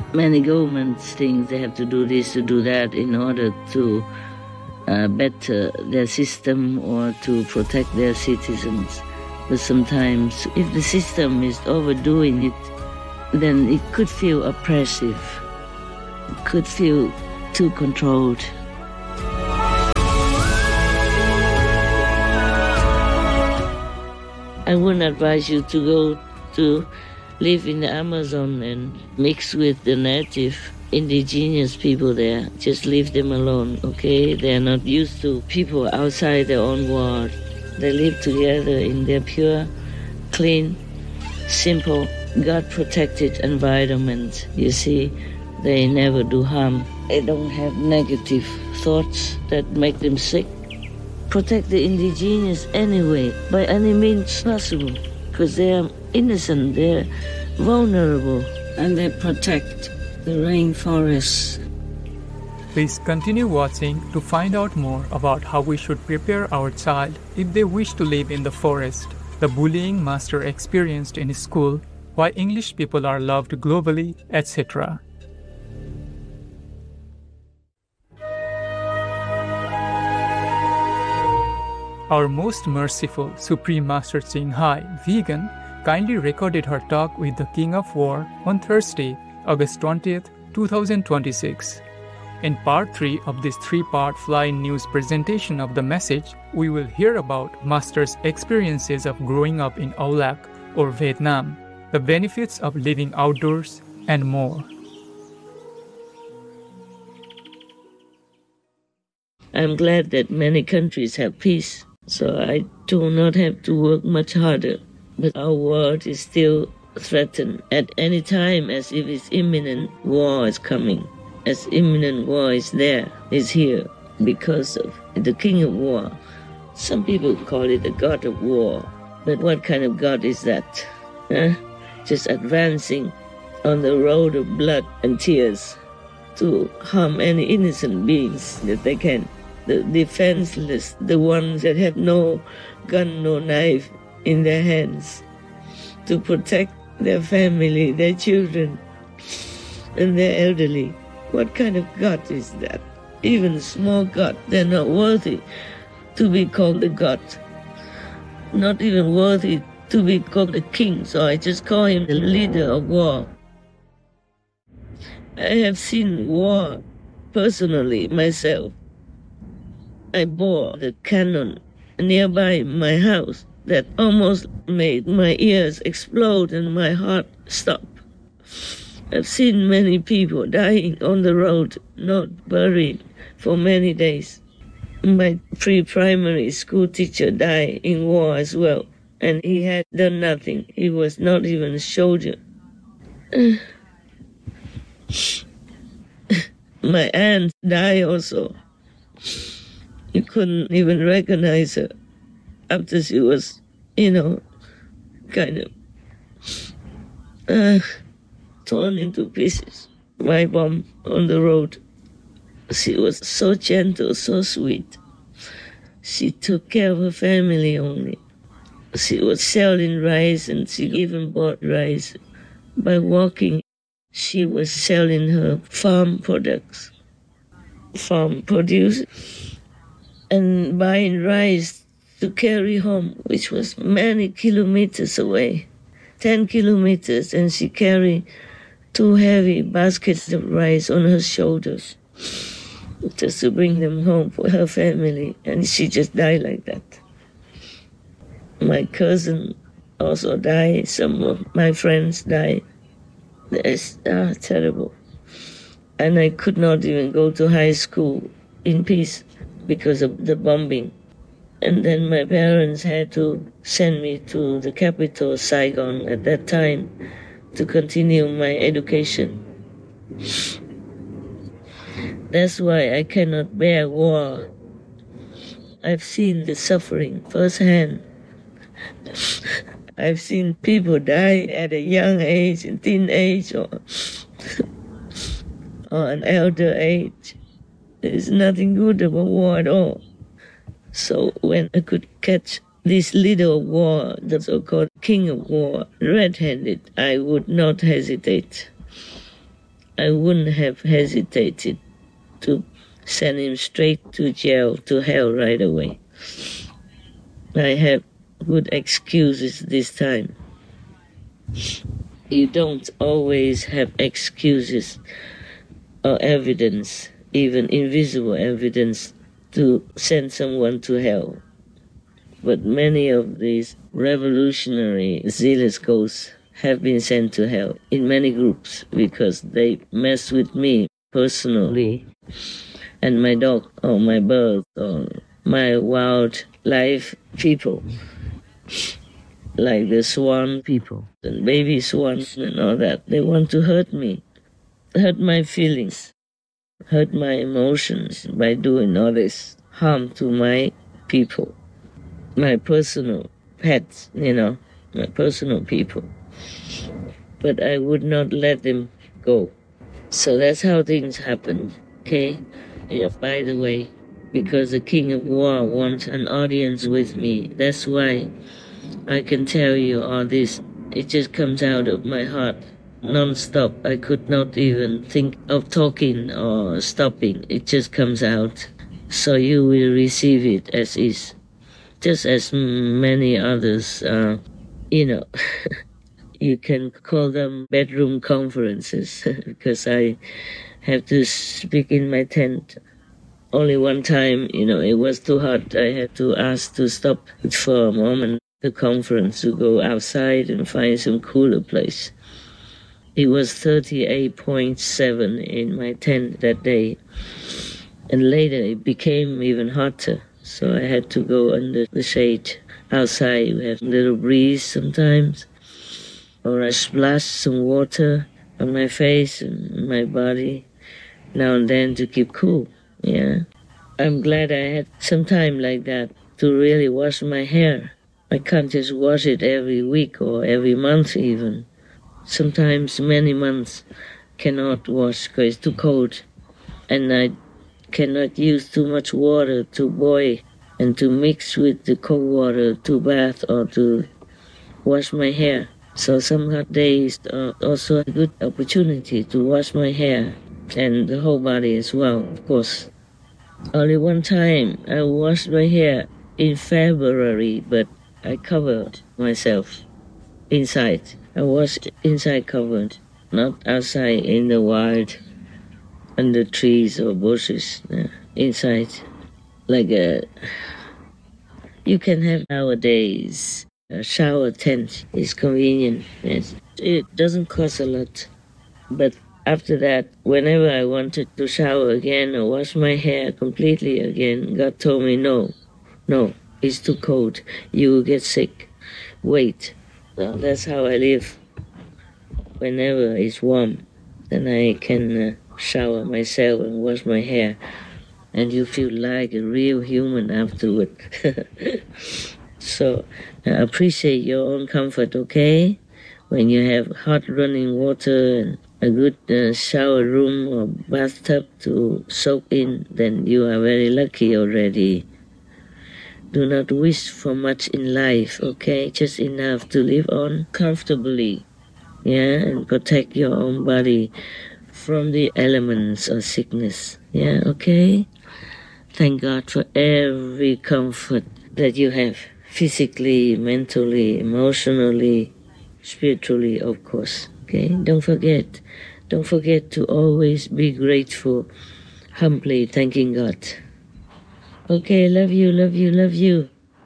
Many governments think they have to do this, to do that in order to better their system or to protect their citizens. But sometimes if the system is overdoing it, then it could feel oppressive. It could feel too controlled. I wouldn't advise you to go to live in the Amazon and mix with the native indigenous people there. Just leave them alone, okay? They are not used to people outside their own world. They live together in their pure, clean, simple, God-protected environment. You see, they never do harm. They don't have negative thoughts that make them sick. Protect the indigenous anyway, by any means possible, because they are innocent, they're vulnerable, and they protect the rainforests. Please continue watching to find out more about how we should prepare our child if they wish to live in the forest, the bullying Master experienced in his school, why English people are loved globally, etc. Our most merciful Supreme Master Ching Hai, vegan, kindly recorded her talk with the King of War on Thursday, August 20th, 2026. In part 3 of this 3-part Fly-In News presentation of the message, we will hear about Master's experiences of growing up in Aulac or Vietnam, the benefits of living outdoors, and more. I'm glad that many countries have peace, so I do not have to work much harder. But our world is still threatened at any time, as if it's imminent war is coming. As imminent war is there, is here, because of the King of War. Some people call it the God of War. But what kind of God is that? Just advancing on the road of blood and tears to harm any innocent beings that they can. The defenseless, the ones that have no gun, no knife in their hands, to protect their family, their children, and their elderly. What kind of God is that? Even a small God, they're not worthy to be called a God. Not even worthy to be called a king, so I just call him the leader of war. I have seen war personally myself. I bore the cannon nearby my house that almost made my ears explode and my heart stop. I've seen many people dying on the road, not buried for many days. My pre-primary school teacher died in war as well, and he had done nothing. He was not even a soldier. My aunt died also. You couldn't even recognize her after she was, kind of torn into pieces by bomb on the road. She was so gentle, so sweet. She took care of her family only. She was selling rice, and she even bought rice. By walking, she was selling her farm products, farm produce, and buying rice to carry home, which was many kilometers away, 10 kilometers, and she carried 2 heavy baskets of rice on her shoulders just to bring them home for her family, and she just died like that. My cousin also died. Some of my friends died. It's terrible. And I could not even go to high school in peace because of the bombing. And then my parents had to send me to the capital, Saigon, at that time, to continue my education. That's why I cannot bear war. I've seen the suffering firsthand. I've seen people die at a young age, in teenage or an elder age. There's nothing good about war at all. So when I could catch this leader of war, the so-called king of war, red-handed, I would not hesitate. I wouldn't have hesitated to send him straight to jail, to hell right away. I have good excuses this time. You don't always have excuses or evidence, even invisible evidence, to send someone to hell. But many of these revolutionary zealous ghosts have been sent to hell in many groups because they mess with me personally and my dog or my bird or my wildlife people, like the swan people and baby swans and all that. They want to hurt me, hurt my feelings, hurt my emotions by doing all this harm to my people, my personal pets, my personal people. But I would not let them go. So that's how things happen, okay? Yeah, by the way, because the King of War wants an audience with me. That's why I can tell you all this. It just comes out of my heart, non-stop. I could not even think of talking or stopping. It just comes out. So you will receive it as is. Just as many others, you can call them bedroom conferences because I have to speak in my tent. Only one time, it was too hot. I had to ask to stop for a moment the conference to go outside and find some cooler place. It was 38.7 in my tent that day. And later it became even hotter. So I had to go under the shade outside. We have a little breeze sometimes. Or I splash some water on my face and my body now and then to keep cool. Yeah. I'm glad I had some time like that to really wash my hair. I can't just wash it every week or every month even. Sometimes many months cannot wash because it's too cold. And I cannot use too much water to boil and to mix with the cold water to bath or to wash my hair. So some hot days are also a good opportunity to wash my hair and the whole body as well, of course. Only one time I washed my hair in February, but I covered myself inside. I was inside covered, not outside in the wild, under trees or bushes, inside. You can have nowadays a shower tent. It's convenient. It doesn't cost a lot. But after that, whenever I wanted to shower again or wash my hair completely again, God told me, no, it's too cold. You will get sick. Wait. So that's how I live. Whenever it's warm, then I can shower myself and wash my hair. And you feel like a real human afterward. So appreciate your own comfort, okay? When you have hot running water and a good shower room or bathtub to soak in, then you are very lucky already. Do not wish for much in life, okay? Just enough to live on comfortably, yeah? And protect your own body from the elements or sickness, yeah? Okay? Thank God for every comfort that you have, physically, mentally, emotionally, spiritually, of course, okay? Don't forget to always be grateful, humbly thanking God. Okay, love you, love you, love you.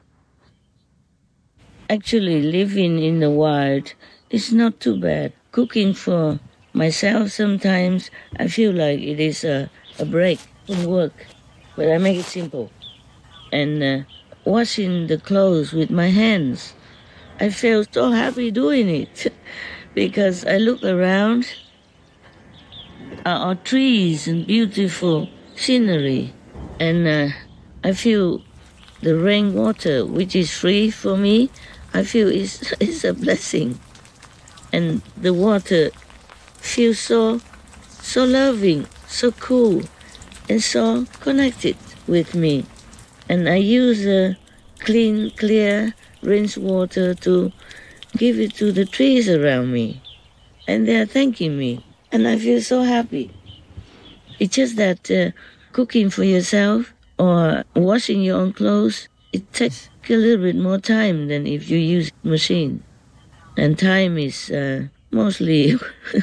Actually, living in the wild is not too bad. Cooking for myself sometimes, I feel like it is a break from work, but I make it simple. And washing the clothes with my hands, I feel so happy doing it because I look around our trees and beautiful scenery, and I feel the rainwater, which is free for me, I feel is a blessing. And the water feels so loving, so cool, and so connected with me. And I use clean, clear, rinse water to give it to the trees around me. And they are thanking me. And I feel so happy. It's just that cooking for yourself or washing your own clothes, it takes a little bit more time than if you use machine. And time is mostly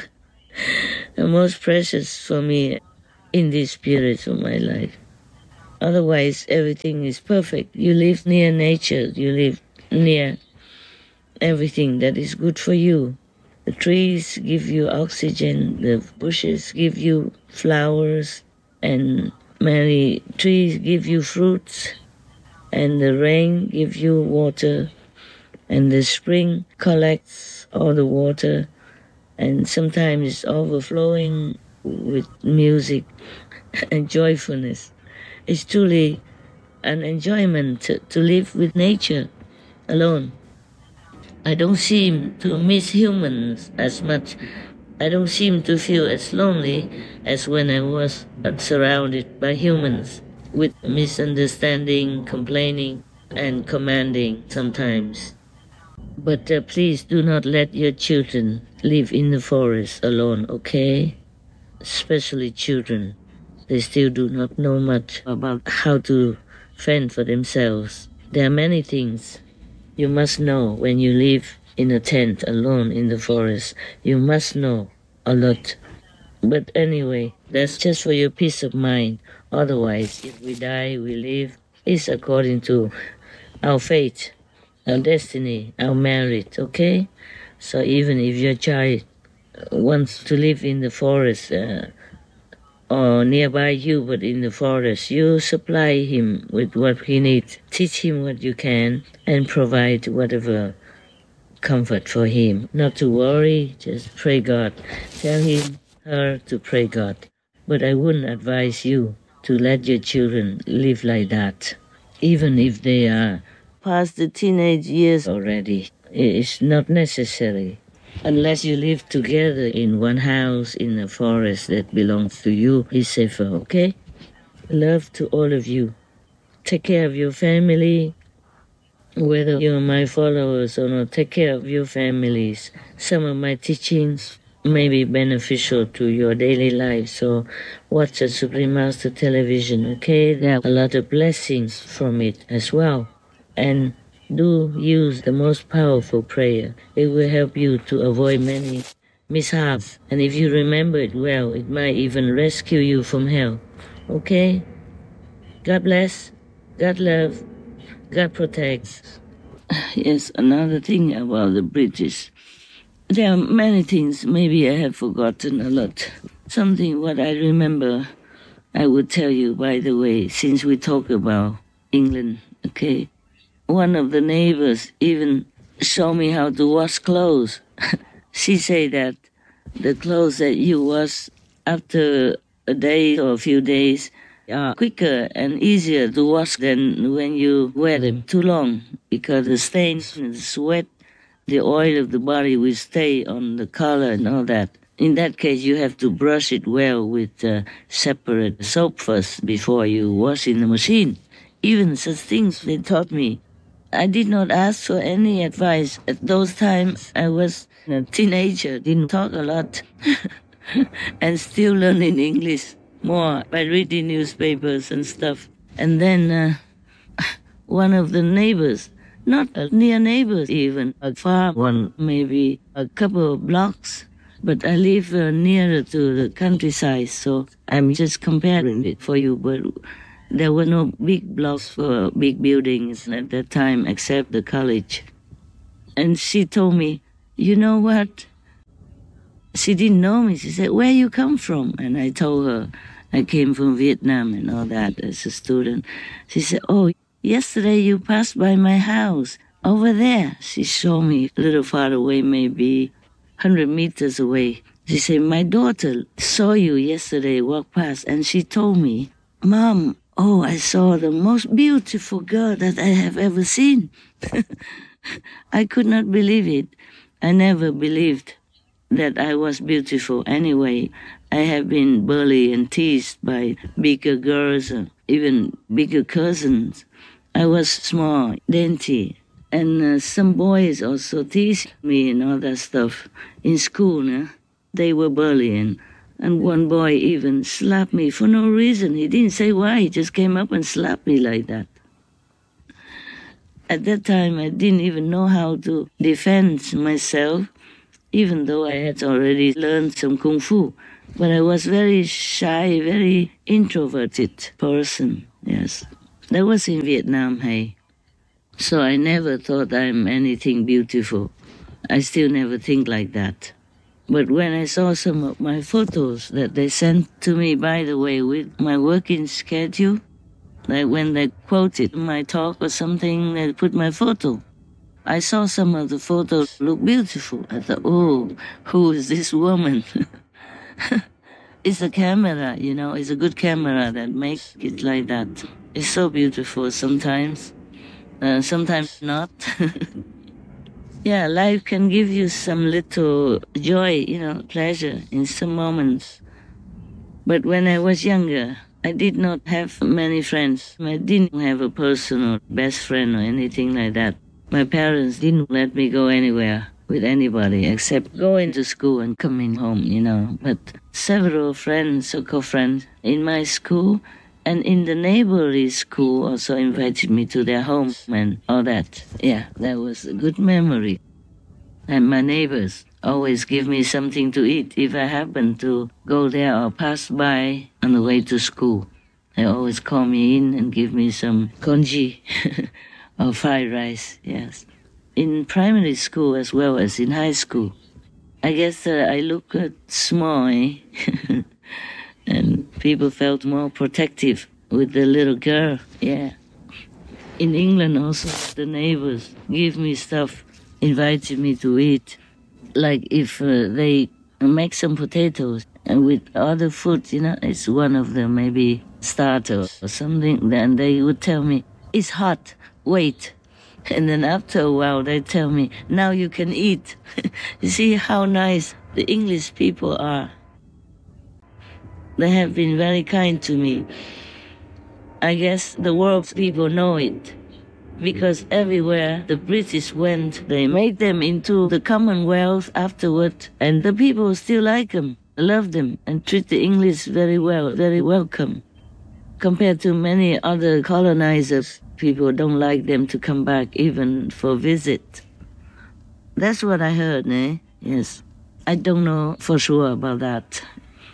the most precious for me in this period of my life. Otherwise, everything is perfect. You live near nature. You live near everything that is good for you. The trees give you oxygen. The bushes give you flowers. And many trees give you fruits. And the rain gives you water. And the spring collects all the water. And sometimes it's overflowing with music and joyfulness. It's truly an enjoyment to live with nature alone. I don't seem to miss humans as much. I don't seem to feel as lonely as when I was surrounded by humans, with misunderstanding, complaining, and commanding sometimes. But please do not let your children live in the forest alone, okay? Especially children. They still do not know much about how to fend for themselves. There are many things you must know when you live in a tent alone in the forest. You must know a lot. But anyway, that's just for your peace of mind. Otherwise, if we die, we live. It's according to our fate, our destiny, our merit, okay? So even if your child wants to live in the forest, or nearby you, but in the forest, you supply him with what he needs. Teach him what you can and provide whatever comfort for him. Not to worry, just pray God. Tell him, her to pray God. But I wouldn't advise you to let your children live like that. Even if they are past the teenage years already, it's not necessary. Unless you live together in one house in a forest that belongs to you, it's safer, okay? Love to all of you. Take care of your family. Whether you're my followers or not, take care of your families. Some of my teachings may be beneficial to your daily life, so watch the Supreme Master television, okay? There are a lot of blessings from it as well. And do use the most powerful prayer. It will help you to avoid many mishaps. And if you remember it well, it might even rescue you from hell. Okay? God bless. God love. God protects. Yes, another thing about the British. There are many things maybe I have forgotten a lot. Something what I remember I would tell you, by the way, since we talk about England, okay? One of the neighbors even showed me how to wash clothes. She said that the clothes that you wash after a day or a few days are quicker and easier to wash than when you wear them too long, because the stains and the sweat, the oil of the body will stay on the collar and all that. In that case, you have to brush it well with separate soap first before you wash in the machine. Even such things they taught me. I did not ask for any advice. At those times, I was a teenager, didn't talk a lot, and still learning English more by reading newspapers and stuff. And then one of the neighbors, not a near neighbor even, a far one, maybe a couple of blocks, but I live nearer to the countryside, so I'm just comparing it for you, but there were no big blocks for big buildings at that time except the college. And she told me, you know what? She didn't know me. She said, where you come from? And I told her I came from Vietnam and all that as a student. She said, oh, yesterday you passed by my house over there. She showed me a little far away, maybe 100 meters away. She said, my daughter saw you yesterday walk past, and she told me, Mom, oh, I saw the most beautiful girl that I have ever seen. I could not believe it. I never believed that I was beautiful anyway. I have been bullied and teased by bigger girls and even bigger cousins. I was small, dainty, and some boys also teased me and all that stuff in school. They were bullying. And one boy even slapped me for no reason. He didn't say why. He just came up and slapped me like that. At that time, I didn't even know how to defend myself, even though I had already learned some Kung Fu. But I was very shy, very introverted person, yes. That was in Vietnam, hey. So I never thought I'm anything beautiful. I still never think like that. But when I saw some of my photos that they sent to me, by the way, with my working schedule, like when they quoted my talk or something, they put my photo. I saw some of the photos look beautiful. I thought, oh, who is this woman? It's a camera, you know, it's a good camera that makes it like that. It's so beautiful sometimes, sometimes not. Yeah, life can give you some little joy, you know, pleasure in some moments. But when I was younger, I did not have many friends. I didn't have a personal best friend or anything like that. My parents didn't let me go anywhere with anybody except going to school and coming home, you know. But several friends, so-called friends, in my school and in the neighborhood school also invited me to their home and all that. Yeah, that was a good memory. And my neighbors always give me something to eat if I happen to go there or pass by on the way to school. They always call me in and give me some congee or fried rice, yes. In primary school as well as in high school. I guess I look small, eh? And people felt more protective with the little girl, yeah. In England also, the neighbors give me stuff, invited me to eat. Like if they make some potatoes and with other food, you know, it's one of them, maybe starter or something, then they would tell me, it's hot, wait. And then after a while, they tell me, now you can eat. You see how nice the English people are. They have been very kind to me. I guess the world's people know it. Because everywhere the British went, they made them into the Commonwealth afterward. And the people still like them, love them, and treat the English very well, very welcome. Compared to many other colonizers, people don't like them to come back even for visit. That's what I heard, eh? Yes. I don't know for sure about that.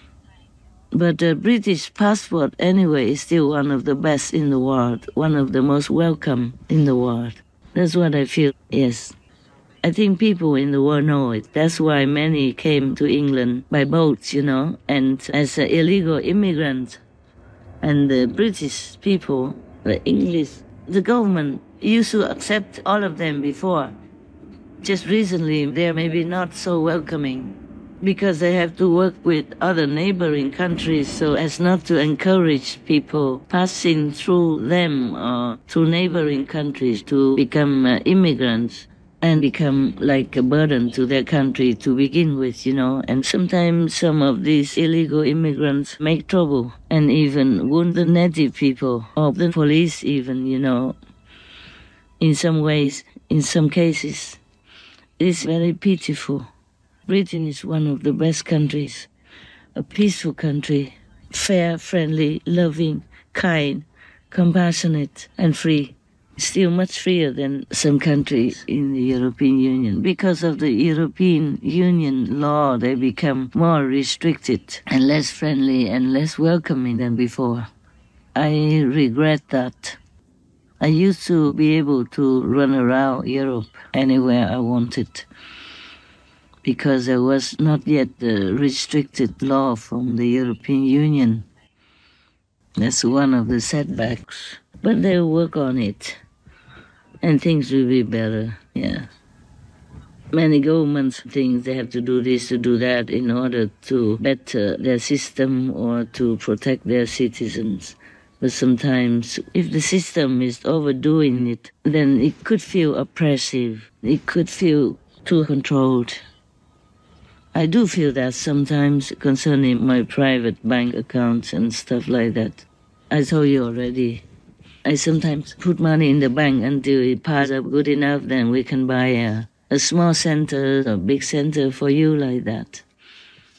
But the British passport, anyway, is still one of the best in the world, one of the most welcome in the world. That's what I feel, yes. I think people in the world know it. That's why many came to England by boats, you know, and as an illegal immigrant. And the British people, the English, the government used to accept all of them before. Just recently, they're maybe not so welcoming because they have to work with other neighboring countries so as not to encourage people passing through them or through neighboring countries to become immigrants and become like a burden to their country to begin with, you know. And sometimes some of these illegal immigrants make trouble and even wound the native people or the police even, you know. In some ways, in some cases, it's very pitiful. Britain is one of the best countries, a peaceful country, fair, friendly, loving, kind, compassionate, and free. Still much freer than some countries in the European Union. Because of the European Union law, they become more restricted and less friendly and less welcoming than before. I regret that. I used to be able to run around Europe anywhere I wanted because there was not yet the restricted law from the European Union. That's one of the setbacks. But they'll work on it. And things will be better, yeah. Many governments think they have to do this, to do that in order to better their system or to protect their citizens. But sometimes, if the system is overdoing it, then it could feel oppressive. It could feel too controlled. I do feel that sometimes concerning my private bank accounts and stuff like that. I told you already. I sometimes put money in the bank until it piles up good enough, then we can buy a small center or big center for you like that.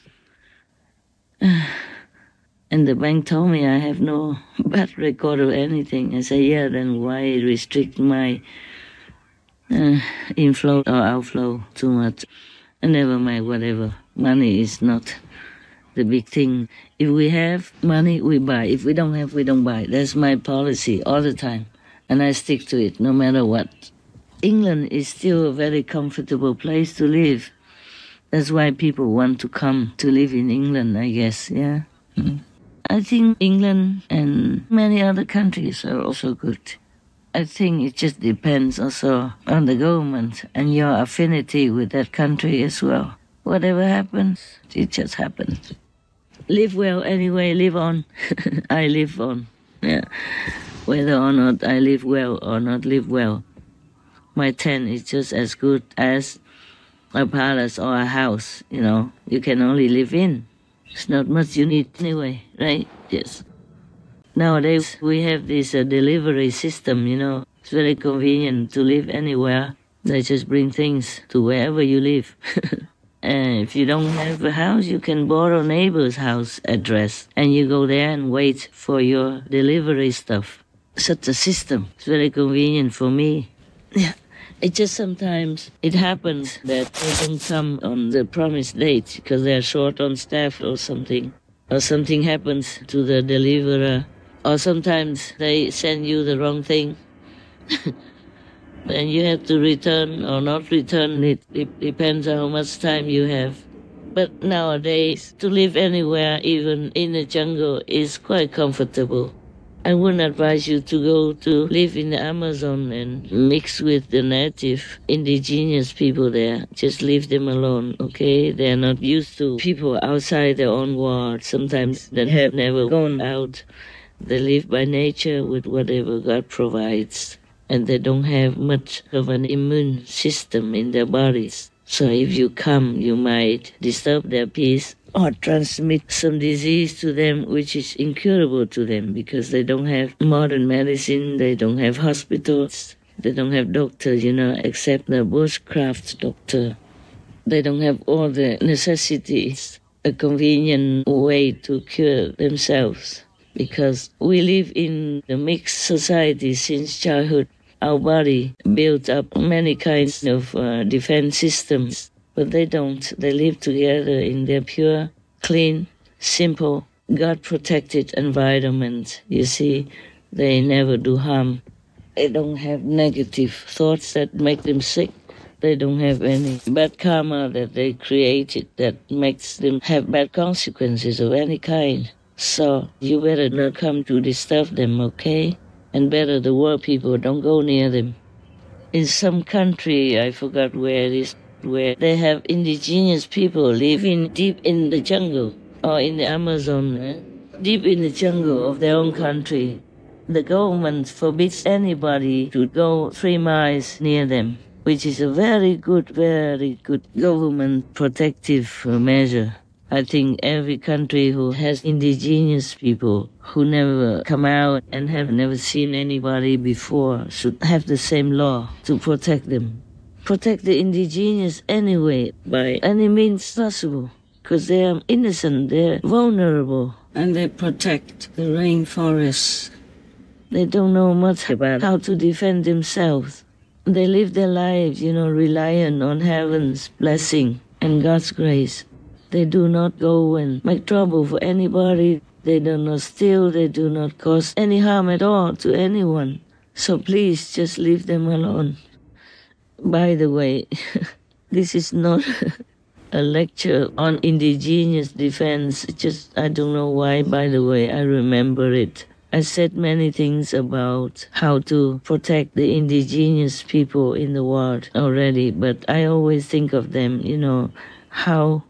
And the bank told me I have no bad record or anything. I said, yeah, then why restrict my inflow or outflow too much? And never mind, whatever. Money is not the big thing. If we have money, we buy. If we don't have, we don't buy. That's my policy all the time. And I stick to it no matter what. England is still a very comfortable place to live. That's why people want to come to live in England, I guess, yeah. Mm. I think England and many other countries are also good. I think it just depends also on the government and your affinity with that country as well. Whatever happens, it just happens. Live well anyway, live on. I live on, yeah. Whether or not I live well or not live well. My tent is just as good as a palace or a house, you know. You can only live in. It's not much you need anyway, right? Yes. Nowadays, we have this delivery system, you know. It's very convenient to live anywhere. They just bring things to wherever you live. And if you don't have a house, you can borrow neighbor's house address. And you go there and wait for your delivery stuff. Such a system. It's very convenient for me. Yeah. It just sometimes it happens that they don't come on the promised date because they're short on staff or something. Or something happens to the deliverer. Or sometimes they send you the wrong thing. Then you have to return or not return it. It depends on how much time you have. But nowadays, to live anywhere, even in the jungle, is quite comfortable. I wouldn't advise you to go to live in the Amazon and mix with the native indigenous people there. Just leave them alone, okay? They're not used to people outside their own world. Sometimes they have never gone out. They live by nature with whatever God provides. And they don't have much of an immune system in their bodies. So if you come, you might disturb their peace or transmit some disease to them which is incurable to them because they don't have modern medicine, they don't have hospitals, they don't have doctors, you know, except the bushcraft doctor. They don't have all the necessities, a convenient way to cure themselves because we live in a mixed society since childhood. Our body built up many kinds of defense systems, but they don't. They live together in their pure, clean, simple, God-protected environment. You see, they never do harm. They don't have negative thoughts that make them sick. They don't have any bad karma that they created that makes them have bad consequences of any kind. So you better not come to disturb them, okay? And better the world people don't go near them. In some country, I forgot where it is, where they have indigenous people living deep in the jungle or in the Amazon, deep in the jungle of their own country. The government forbids anybody to go 3 miles near them, which is a very good government protective measure. I think every country who has indigenous people who never come out and have never seen anybody before should have the same law to protect them. Protect the indigenous anyway, by any means possible, because they are innocent, they're vulnerable, and they protect the rainforests. They don't know much about how to defend themselves. They live their lives, reliant on heaven's blessing and God's grace. They do not go and make trouble for anybody. They do not steal. They do not cause any harm at all to anyone. So please just leave them alone. By the way, this is not a lecture on indigenous defense. I don't know why, by the way, I remember it. I said many things about how to protect the indigenous people in the world already, but I always think of them, how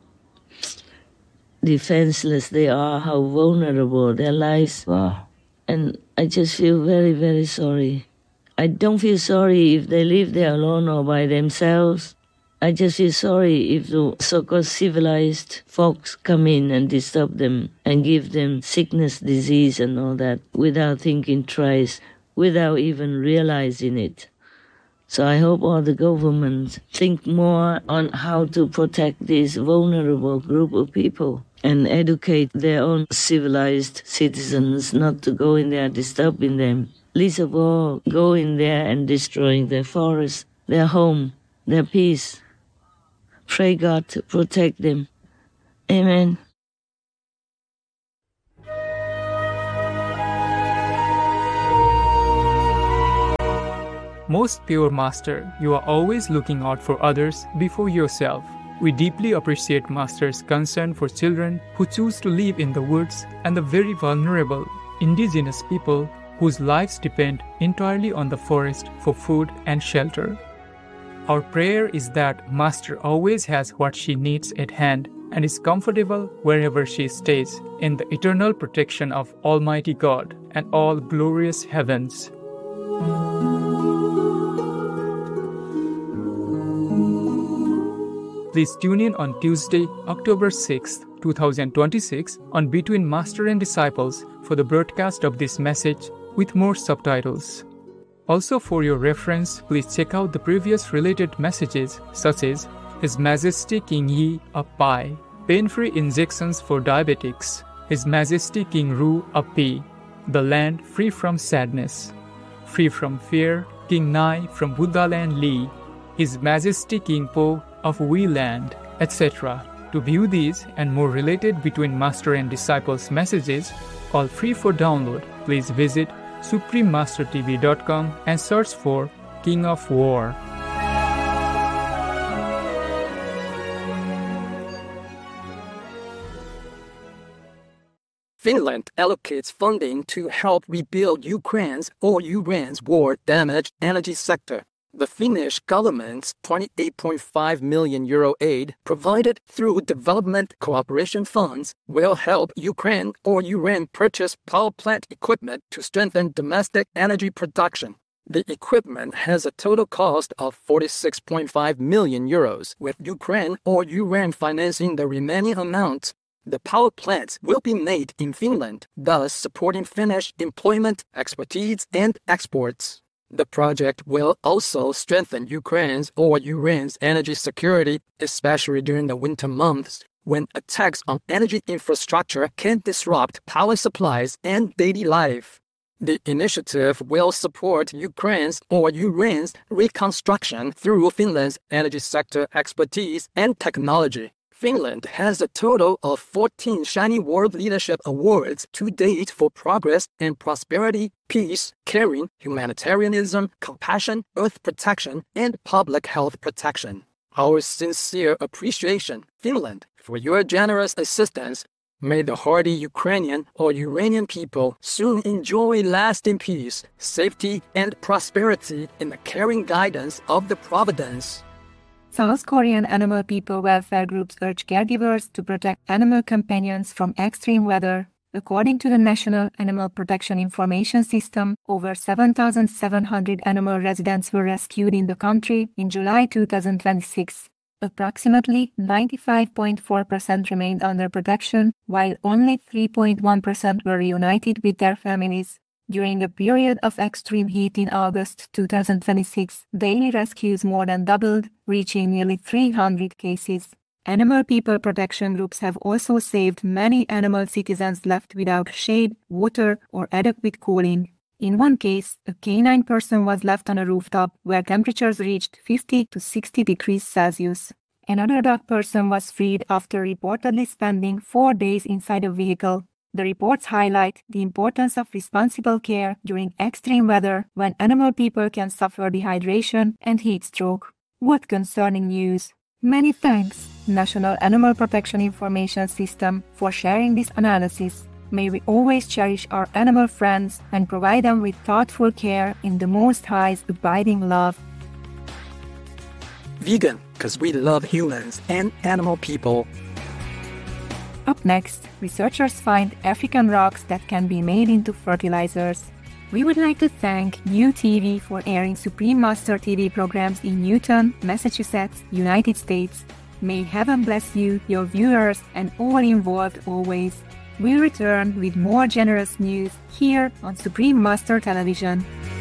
defenseless they are, how vulnerable their lives are. And I just feel very, very sorry. I don't feel sorry if they live there alone or by themselves. I just feel sorry if the so-called civilized folks come in and disturb them and give them sickness, disease and all that without thinking twice, without even realizing it. So I hope all the governments think more on how to protect this vulnerable group of people. and educate their own civilized citizens not to go in there disturbing them. Least of all, go in there and destroying their forests, their home, their peace. Pray God to protect them. Amen. Most pure Master, you are always looking out for others before yourself. We deeply appreciate Master's concern for children who choose to live in the woods and the very vulnerable indigenous people whose lives depend entirely on the forest for food and shelter. Our prayer is that Master always has what she needs at hand and is comfortable wherever she stays in the eternal protection of Almighty God and all glorious heavens. Please tune in on Tuesday, October 6, 2026 on Between Master and Disciples for the broadcast of this message with more subtitles. Also, for your reference, please check out the previous related messages such as His Majesty King Yi of Pai, pain-free injections for diabetics, His Majesty King Ru of Pi, the land free from sadness, free from fear, King Nai from Buddha Land Li, His Majesty King Po of Wei Land, etc. To view these and more related Between Master and Disciples messages, all free for download, please visit suprememastertv.com and search for King of War. Finland allocates funding to help rebuild Ukraine's war-damaged energy sector. The Finnish government's €28.5 million aid provided through development cooperation funds will help Ukraine purchase power plant equipment to strengthen domestic energy production. The equipment has a total cost of €46.5 million, with Ukraine financing the remaining amounts. The power plants will be made in Finland, thus supporting Finnish employment, expertise, and exports. The project will also strengthen Ukraine's energy security, especially during the winter months, when attacks on energy infrastructure can disrupt power supplies and daily life. The initiative will support Ukraine's reconstruction through Finland's energy sector expertise and technology. Finland has a total of 14 Shiny World Leadership Awards to date for progress and prosperity, peace, caring, humanitarianism, compassion, earth protection, and public health protection. Our sincere appreciation, Finland, for your generous assistance. May the hardy Ukrainian Iranian people soon enjoy lasting peace, safety, and prosperity in the caring guidance of the Providence. South Korean animal people welfare groups urge caregivers to protect animal companions from extreme weather. According to the National Animal Protection Information System, over 7,700 animal residents were rescued in the country in July 2026. Approximately 95.4% remained under protection, while only 3.1% were reunited with their families. During a period of extreme heat in August 2026, daily rescues more than doubled, reaching nearly 300 cases. Animal people protection groups have also saved many animal citizens left without shade, water, or adequate cooling. In one case, a canine person was left on a rooftop where temperatures reached 50 to 60 degrees Celsius. Another dog person was freed after reportedly spending 4 days inside a vehicle. The reports highlight the importance of responsible care during extreme weather when animal people can suffer dehydration and heat stroke. What concerning news! Many thanks, National Animal Protection Information System, for sharing this analysis. May we always cherish our animal friends and provide them with thoughtful care in the Most High's abiding love. Vegan, because we love humans and animal people. Up next, researchers find African rocks that can be made into fertilizers. We would like to thank New TV for airing Supreme Master TV programs in Newton, Massachusetts, United States. May heaven bless you, your viewers, and all involved always. We'll return with more generous news here on Supreme Master Television.